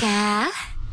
kah?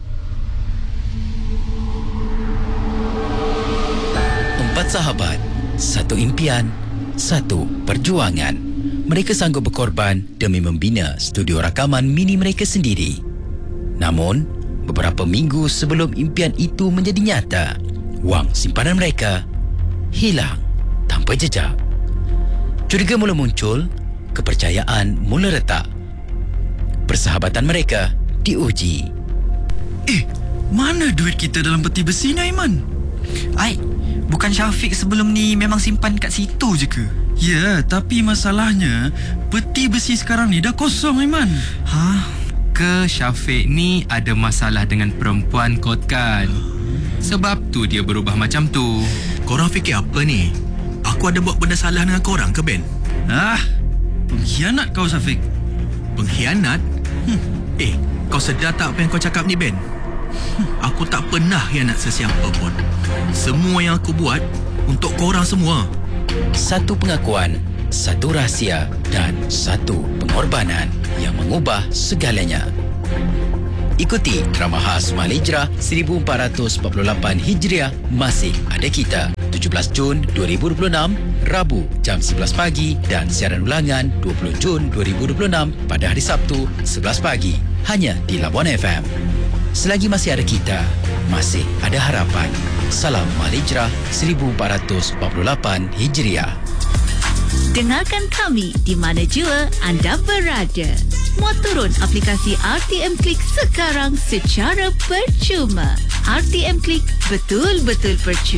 Empat sahabat, satu impian, satu perjuangan. Mereka sanggup berkorban demi membina studio rakaman mini mereka sendiri. Namun, beberapa minggu sebelum impian itu menjadi nyata, wang simpanan mereka hilang tanpa jejak. Curiga mula muncul, kepercayaan mula retak. Persahabatan mereka diuji. Mana duit kita dalam peti besi ni, Aiman? Bukan Syafiq sebelum ni memang simpan kat situ je ke? Ya, tapi masalahnya peti besi sekarang ni dah kosong, Aiman. Ke Syafiq ni ada masalah dengan perempuan kot kan? Sebab tu dia berubah macam tu. Korang fikir apa ni? Aku ada buat benda salah dengan korang ke, Ben? Pengkhianat kau, Syafiq. Pengkhianat? Kau sedar tak apa yang kau cakap ni, Ben? Aku tak pernah khianat sesiapa pun. Semua yang aku buat untuk korang semua. Satu pengakuan, satu rahsia dan satu pengorbanan yang mengubah segalanya. Ikuti drama khas Malaysia 1448 Hijriah Masih Ada Kita 17 Jun 2026 Rabu jam 11 pagi dan siaran ulangan 20 Jun 2026 pada hari Sabtu 11 pagi hanya di Labuan FM. Selagi masih ada kita, masih ada harapan. Salam Malaysia 1448 Hijriah. Dengarkan kami di mana jua anda berada. Muat turun aplikasi RTM Klik sekarang secara percuma. RTM Klik betul-betul percuma.